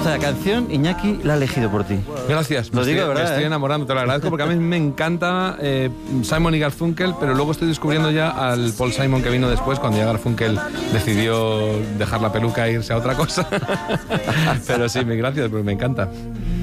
Esta canción, Iñaki, la ha elegido por ti. Gracias. Lo digo, ¿verdad? Me estoy enamorando, te lo agradezco, porque a mí me encanta Simon y Garfunkel, pero luego estoy descubriendo ya al Paul Simon que vino después, cuando ya Garfunkel decidió dejar la peluca e irse a otra cosa. Pero sí, gracias, porque me encanta.